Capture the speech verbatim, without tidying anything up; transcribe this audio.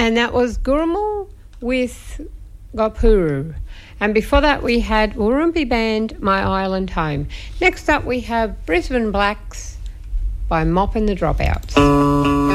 And that was Gurumul with Gopuru. And before that we had Warumpi Band, My Island Home. Next up we have Brisbane Blacks by Mop and the Dropouts.